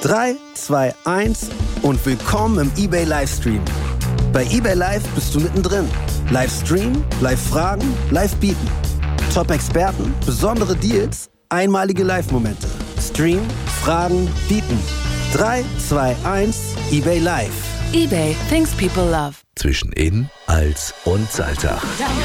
3, 2, 1 und willkommen im eBay Livestream. Bei eBay Live bist du mittendrin. Live streamen, live fragen, live bieten. Top-Experten, besondere Deals, einmalige Live-Momente. Stream, fragen, bieten. 3, 2, 1, eBay Live. eBay, things people love. Zwischen In, Als und Salzach.